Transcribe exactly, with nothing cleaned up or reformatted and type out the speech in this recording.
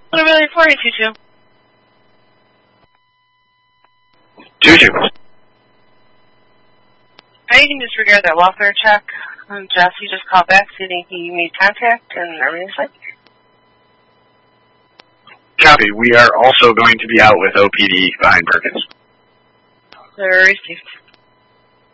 What are we for you, Tutu? Tutu. Now you can disregard that welfare check. Um, Jesse just called back saying he made contact and everything's fine. Copy. We are also going to be out with O P D behind Perkins. They're received.